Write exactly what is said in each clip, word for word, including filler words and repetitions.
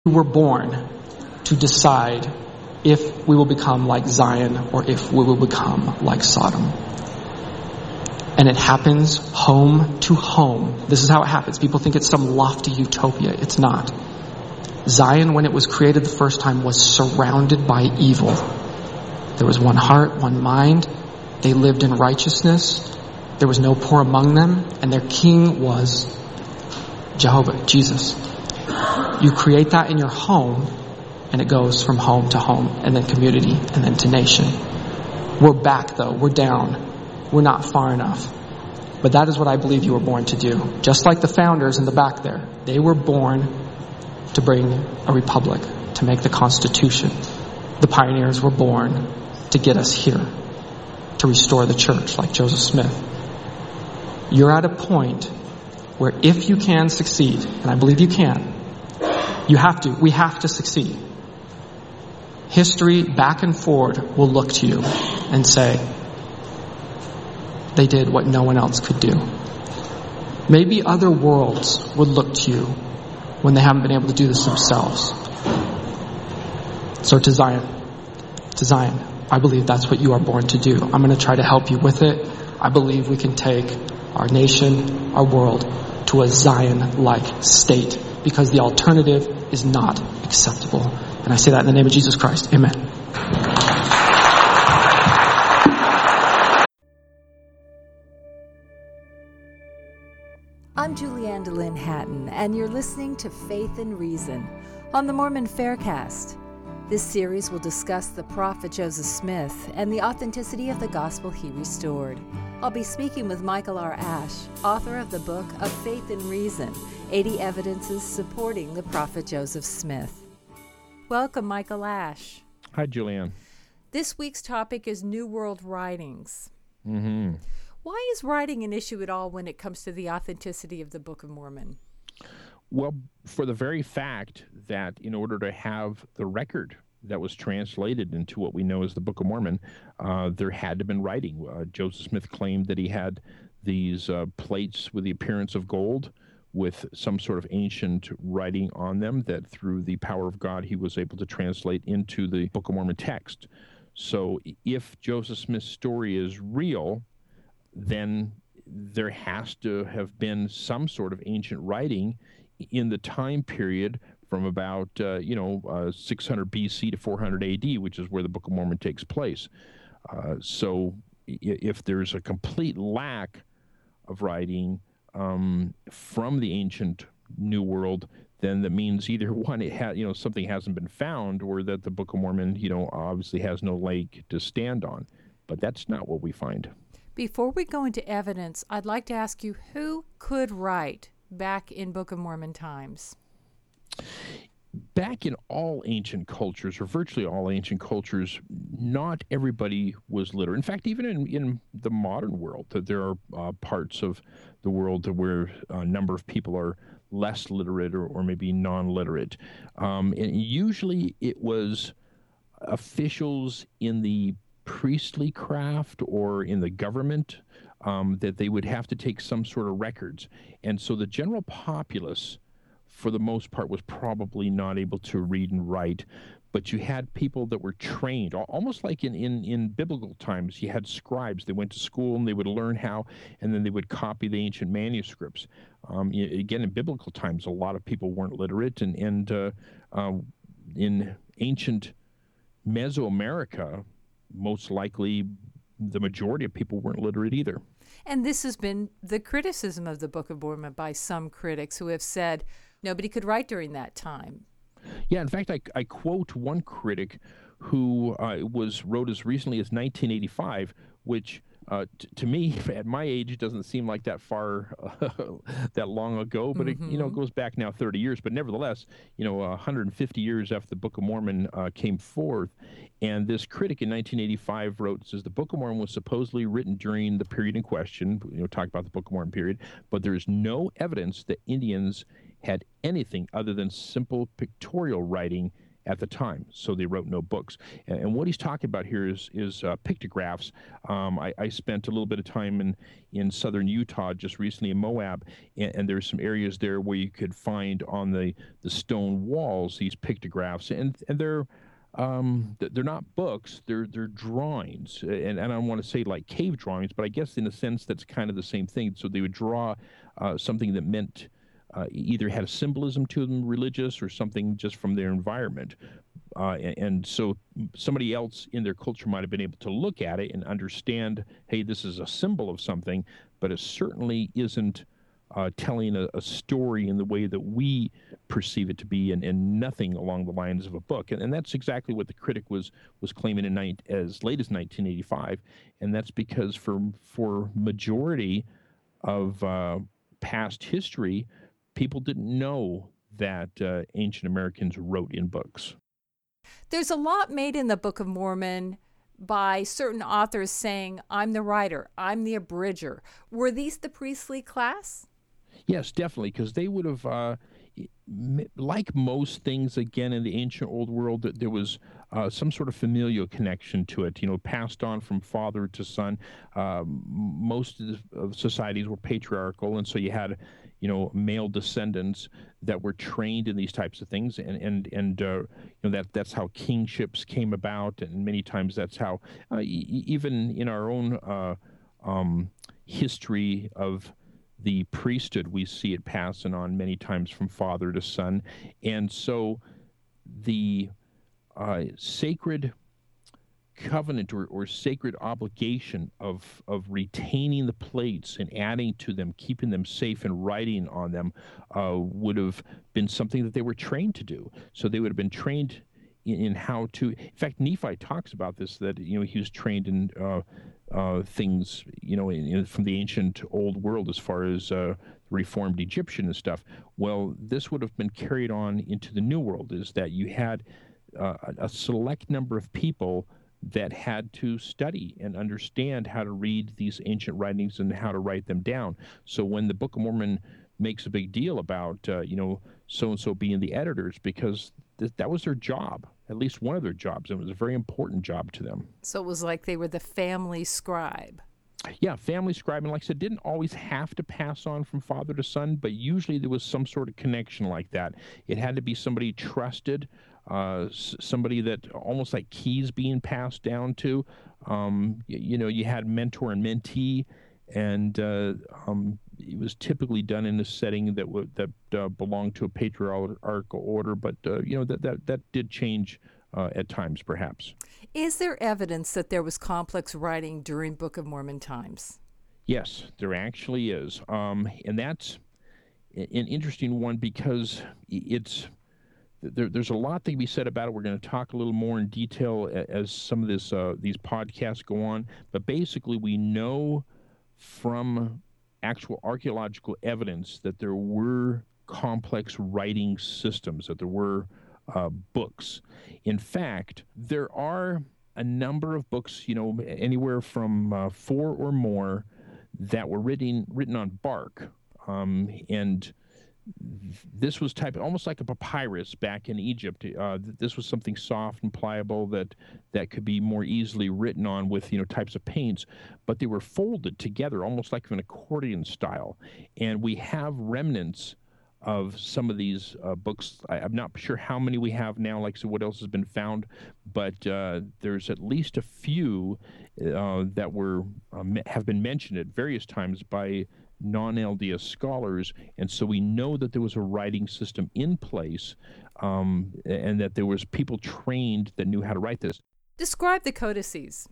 We were born to decide if we will become like Zion or if we will become like Sodom. And it happens home to home. This is how it happens. People think it's some lofty utopia. It's not. Zion, when it was created the first time, was surrounded by evil. There was one heart, one mind. They lived in righteousness. There was no poor among them. And their king was Jehovah, Jesus. You create that in your home, and it goes from home to home, and then community, and then to nation. We're back, though. We're down. We're not far enough. But that is what I believe you were born to do. Just like the founders in the back there. They were born to bring a republic, to make the Constitution. The pioneers were born to get us here, to restore the church, like Joseph Smith. You're at a point where if you can succeed, and I believe you can, you have to, we have to succeed. History, back and forward, will look to you and say, they did what no one else could do. Maybe other worlds would look to you when they haven't been able to do this themselves. So to Zion, to Zion, I believe that's what you are born to do. I'm going to try to help you with it. I believe we can take our nation, our world, to a Zion-like state, because the alternative is not acceptable. And I say that in the name of Jesus Christ. Amen. I'm Julianne DeLynn Hatton, and you're listening to Faith and Reason on the Mormon Faircast. This series will discuss the prophet Joseph Smith and the authenticity of the gospel he restored. I'll be speaking with Michael R. Ash, author of the book of Faith and Reason, eighty Evidences Supporting the Prophet Joseph Smith. Welcome, Michael Ash. Hi, Julianne. This week's topic is New World writings. Mm-hmm. Why is writing an issue at all when it comes to the authenticity of the Book of Mormon? Well, for the very fact that in order to have the record that was translated into what we know as the Book of Mormon, uh, there had to have been writing. Uh, Joseph Smith claimed that he had these uh, plates with the appearance of gold with some sort of ancient writing on them that through the power of God he was able to translate into the Book of Mormon text. So if Joseph Smith's story is real, then there has to have been some sort of ancient writing in the time period from about, uh, you know, uh, six hundred B C to four hundred A D, which is where the Book of Mormon takes place. Uh, so if there's a complete lack of writing um, from the ancient New World, then that means either one, it ha- you know, something hasn't been found, or that the Book of Mormon, you know, obviously has no leg to stand on. But that's not what we find. Before we go into evidence, I'd like to ask you, who could write back in Book of Mormon times? Back in all ancient cultures, or virtually all ancient cultures, not everybody was literate. In fact, even in, in the modern world, that there are uh, parts of the world where a number of people are less literate or, or maybe non-literate. Um, and usually it was officials in the priestly craft or in the government um, that they would have to take some sort of records. And so the general populace, for the most part, was probably not able to read and write. But you had people that were trained, almost like in, in, in biblical times. You had scribes. They went to school and they would learn how, and then they would copy the ancient manuscripts. Um, again, in biblical times, a lot of people weren't literate. And, and uh, uh, in ancient Mesoamerica, most likely the majority of people weren't literate either. And this has been the criticism of the Book of Mormon by some critics who have said nobody could write during that time. Yeah, in fact, I, I quote one critic who uh, was wrote as recently as nineteen eighty-five, which uh, t- to me, at my age, doesn't seem like that far, uh, that long ago. But mm-hmm. it, you know, it goes back now thirty years. But nevertheless, you know, one hundred fifty years after the Book of Mormon uh, came forth, and this critic in nineteen eighty-five wrote, says the Book of Mormon was supposedly written during the period in question. You know, talk about the Book of Mormon period, but there is no evidence that Indians had anything other than simple pictorial writing at the time, so they wrote no books. And, and what he's talking about here is is uh, pictographs. Um, I, I spent a little bit of time in, in southern Utah just recently in Moab, and, and there's some areas there where you could find on the, the stone walls these pictographs, and and they're um, they're not books, they're they're drawings, and, and I don't want to say like cave drawings, but I guess in a sense that's kind of the same thing. So they would draw uh, something that meant uh, either had a symbolism to them, religious, or something just from their environment. Uh, and, and so somebody else in their culture might have been able to look at it and understand, hey, this is a symbol of something, but it certainly isn't uh, telling a, a story in the way that we perceive it to be, and, and nothing along the lines of a book. And, and that's exactly what the critic was was claiming in ni- as late as nineteen eighty-five, and that's because for for majority of uh, past history, people didn't know that uh, ancient Americans wrote in books. There's a lot made in the Book of Mormon by certain authors saying, I'm the writer, I'm the abridger. Were these the priestly class? Yes, definitely, because they would have, uh, like most things, again, in the ancient old world, that there was uh, some sort of familial connection to it, you know, passed on from father to son. Um, most of, the, of societies were patriarchal, and so you had, you know, male descendants that were trained in these types of things, and and and uh, you know that that's how kingships came about, and many times that's how uh, e- even in our own uh, um, history of the priesthood, we see it passing on many times from father to son. And so the uh, sacred covenant or, or sacred obligation of, of retaining the plates and adding to them, keeping them safe and writing on them uh, would have been something that they were trained to do. So they would have been trained in, in how to, in fact, Nephi talks about this, that, you know, he was trained in uh, Uh, things, you know, in, in, from the ancient old world as far as uh, Reformed Egyptian and stuff. Well, this would have been carried on into the New World, is that you had uh, a select number of people that had to study and understand how to read these ancient writings and how to write them down. So when the Book of Mormon makes a big deal about, uh, you know, so-and-so being the editors, because th- that was their job. At least one of their jobs. It was a very important job to them. So it was like they were the family scribe. Yeah, family scribe. And like I said, didn't always have to pass on from father to son, but usually there was some sort of connection like that. It had to be somebody trusted, uh, s- somebody that almost like keys being passed down to. Um, you, you know, you had mentor and mentee, and uh, um, it was typically done in a setting that w- that uh, belonged to a patriarchal order, but uh, you know that that that did change uh, at times, perhaps. Is there evidence that there was complex writing during Book of Mormon times? Yes, there actually is, um, and that's an interesting one because it's there, there's a lot that can be said about it. We're going to talk a little more in detail as some of this uh, these podcasts go on, but basically we know from actual archaeological evidence that there were complex writing systems, that there were uh, books. In fact, there are a number of books, you know, anywhere from uh, four or more that were written written on bark, um, and this was type almost like a papyrus back in Egypt. Uh, this was something soft and pliable that that could be more easily written on with, you know, types of paints, but they were folded together almost like an accordion style. And we have remnants of some of these uh, books. I, I'm not sure how many we have now, like so what else has been found, but uh, there's at least a few uh, that were uh, have been mentioned at various times by non-L D S scholars, and so we know that there was a writing system in place, um, and that there was people trained that knew how to write this. Describe the codices.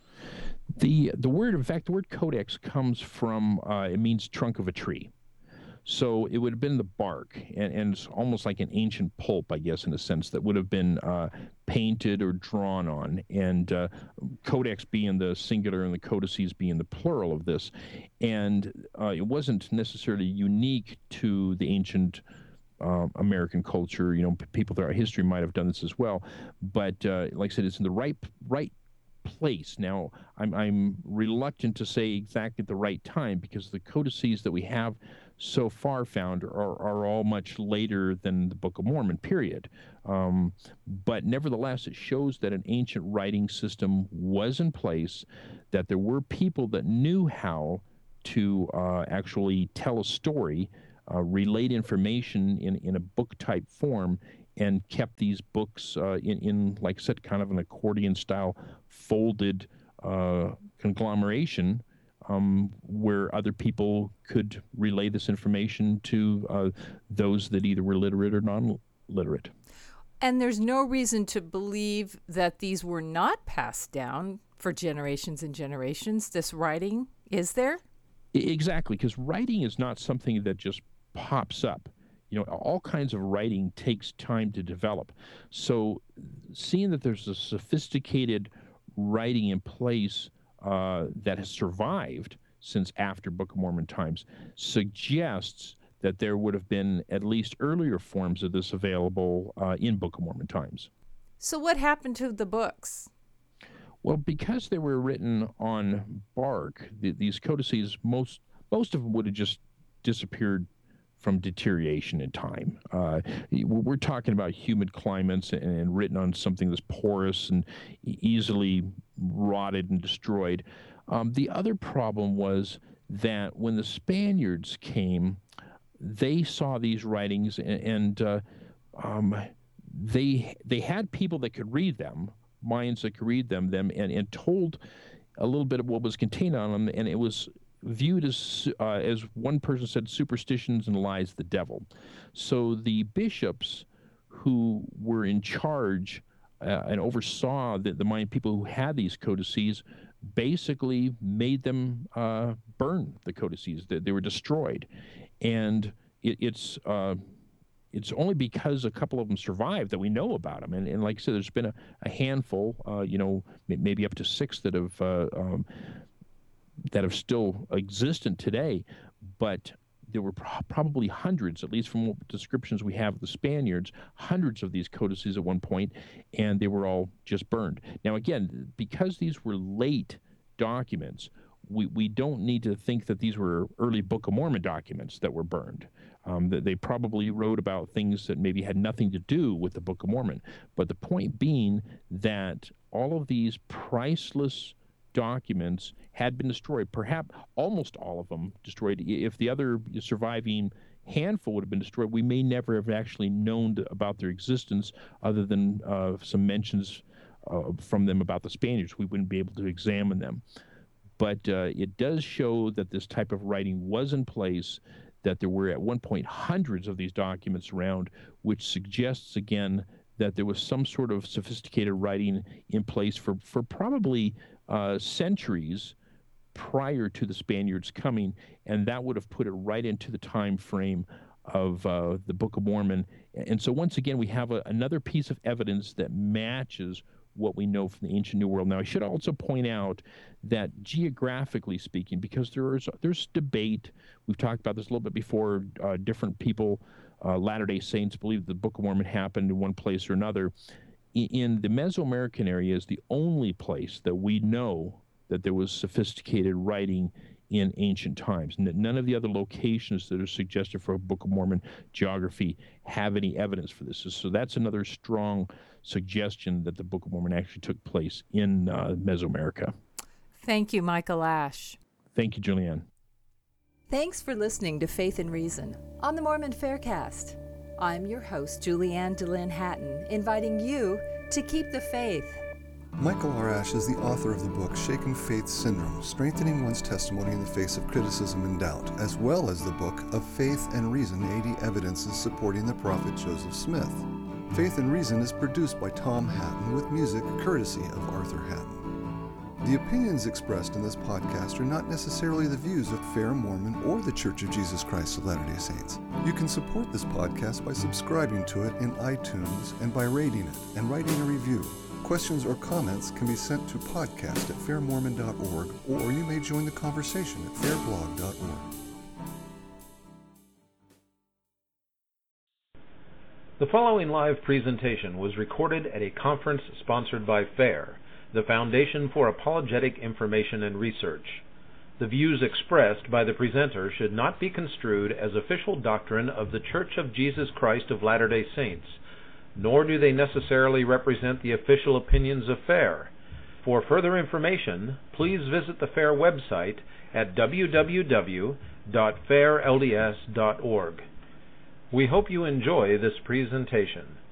The the word, in fact, the word codex comes from, uh, it means trunk of a tree. So it would have been the bark, and, and it's almost like an ancient pulp, I guess, in a sense, that would have been uh, painted or drawn on, and uh, codex being the singular and the codices being the plural of this. And uh, it wasn't necessarily unique to the ancient uh, American culture. You know, p- people throughout history might have done this as well. But uh, like I said, it's in the right right place. Now, I'm, I'm reluctant to say exactly at the right time, because the codices that we have so far found are, are all much later than the Book of Mormon, period. Um, but nevertheless, it shows that an ancient writing system was in place, that there were people that knew how to uh, actually tell a story, uh, relate information in, in a book-type form, and kept these books uh, in, in, like I said, kind of an accordion-style folded uh, conglomeration, Um, where other people could relay this information to uh, those that either were literate or non-literate. And there's no reason to believe that these were not passed down for generations and generations, this writing, is there? Exactly, because writing is not something that just pops up. You know, all kinds of writing takes time to develop. So seeing that there's a sophisticated writing in place Uh, that has survived since after Book of Mormon times suggests that there would have been at least earlier forms of this available uh, in Book of Mormon times. So what happened to the books? Well, because they were written on bark, the, these codices, most most of them would have just disappeared from deterioration in time. Uh, we're talking about humid climates and, and written on something that's porous and easily rotted and destroyed. Um, the other problem was that when the Spaniards came, they saw these writings and, and uh, um, they they had people that could read them, minds that could read them, them and, and told a little bit of what was contained on them, and it was viewed as, uh, as one person said, superstitions and lies of the devil. So the bishops who were in charge uh, and oversaw the, the mind people who had these codices basically made them uh, burn the codices. They, they were destroyed. And it, it's uh, it's only because a couple of them survived that we know about them. And, and like I said, there's been a, a handful, uh, you know, maybe up to six that have uh, um, that are still existent today, but there were pro- probably hundreds, at least from what descriptions we have of the Spaniards, hundreds of these codices at one point, and they were all just burned. Now, again, because these were late documents, we, we don't need to think that these were early Book of Mormon documents that were burned. Um, that they probably wrote about things that maybe had nothing to do with the Book of Mormon. But the point being that all of these priceless documents had been destroyed, perhaps almost all of them destroyed. If the other surviving handful would have been destroyed, we may never have actually known to, about their existence other than uh, some mentions uh, from them about the Spaniards. We wouldn't be able to examine them. But uh, it does show that this type of writing was in place, that there were at one point hundreds of these documents around, which suggests, again, that there was some sort of sophisticated writing in place for, for probably uh, centuries prior to the Spaniards coming, and that would have put it right into the time frame of uh, the Book of Mormon. And so once again, we have a, another piece of evidence that matches what we know from the ancient New World. Now, I should also point out that geographically speaking, because there's there's debate, we've talked about this a little bit before, uh, different people, uh, Latter-day Saints believe the Book of Mormon happened in one place or another. In, in the Mesoamerican area is the only place that we know that there was sophisticated writing in ancient times. None of the other locations that are suggested for a Book of Mormon geography have any evidence for this. So that's another strong suggestion that the Book of Mormon actually took place in uh, Mesoamerica. Thank you, Michael Ash. Thank you, Julianne. Thanks for listening to Faith and Reason on the Mormon Faircast. I'm your host, Julianne DeLynn Hatton, inviting you to keep the faith. Michael R. Ash is the author of the book Shaken Faith Syndrome, Strengthening One's Testimony in the Face of Criticism and Doubt, as well as the book of Faith and Reason, eighty Evidences Supporting the Prophet Joseph Smith. Faith and Reason is produced by Tom Hatton with music courtesy of Arthur Hatton. The opinions expressed in this podcast are not necessarily the views of Fair Mormon or the Church of Jesus Christ of Latter-day Saints. You can support this podcast by subscribing to it in iTunes and by rating it and writing a review. Questions or comments can be sent to podcast at fair mormon dot org, or you may join the conversation at fair blog dot org. The following live presentation was recorded at a conference sponsored by FAIR, the Foundation for Apologetic Information and Research. The views expressed by the presenter should not be construed as official doctrine of the Church of Jesus Christ of Latter-day Saints, nor do they necessarily represent the official opinions of FAIR. For further information, please visit the FAIR website at w w w dot fair l d s dot org. We hope you enjoy this presentation.